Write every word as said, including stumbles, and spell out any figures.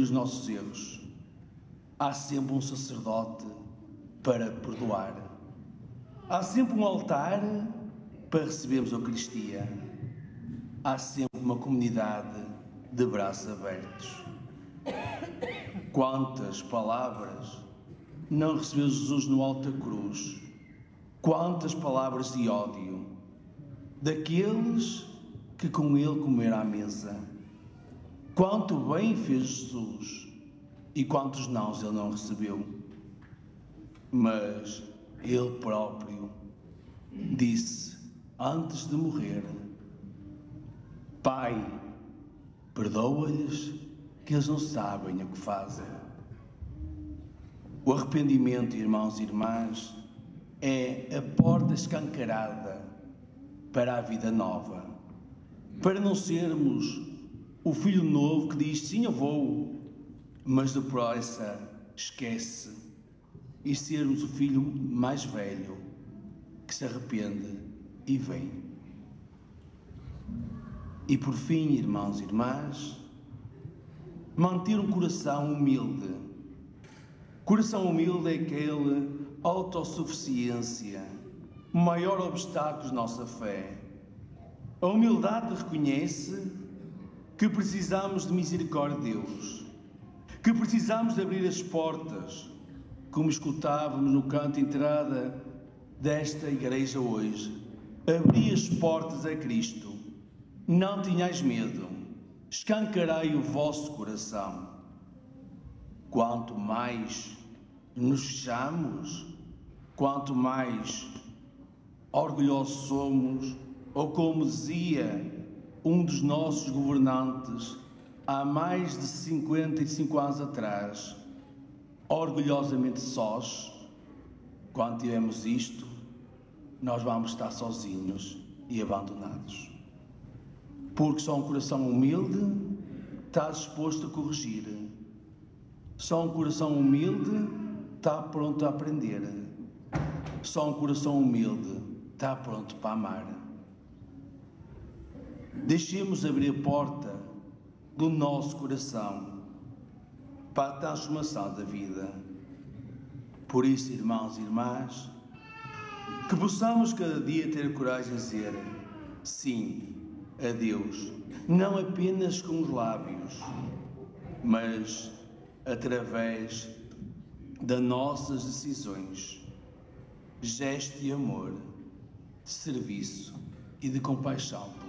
os nossos erros. Há sempre um sacerdote para perdoar. Há sempre um altar para recebermos a Eucaristia. Há sempre uma comunidade de braços abertos. Quantas palavras não recebeu Jesus no alto da cruz? Quantas palavras de ódio daqueles que com ele comeram à mesa? Quanto bem fez Jesus e quantos nãos ele não recebeu? Mas ele próprio disse antes de morrer: Pai, perdoa-lhes, que eles não sabem o que fazem. O arrependimento, irmãos e irmãs, é a porta escancarada para a vida nova, para não sermos o filho novo que diz sim, eu vou, mas depressa esquece, e sermos o filho mais velho que se arrepende e vem. E por fim, irmãos e irmãs, manter um coração humilde. Coração humilde é aquele autossuficiência, o maior obstáculo de nossa fé. A humildade reconhece que precisamos de misericórdia de Deus, que precisamos de abrir as portas, como escutávamos no canto de entrada desta igreja hoje. Abri as portas a Cristo, não tenhais medo, escancarai o vosso coração. Quanto mais nos fechamos, quanto mais orgulhosos somos, ou como dizia um dos nossos governantes há mais de cinquenta e cinco anos atrás, orgulhosamente sós, quando tivermos isto, nós vamos estar sozinhos e abandonados. Porque só um coração humilde está disposto a corrigir. Só um coração humilde está pronto a aprender. Só um coração humilde está pronto para amar. Deixemos abrir a porta do nosso coração para a transformação da vida. Por isso, irmãos e irmãs, que possamos cada dia ter coragem de dizer sim a Deus, não apenas com os lábios, mas através das nossas decisões, gesto de amor, de serviço e de compaixão.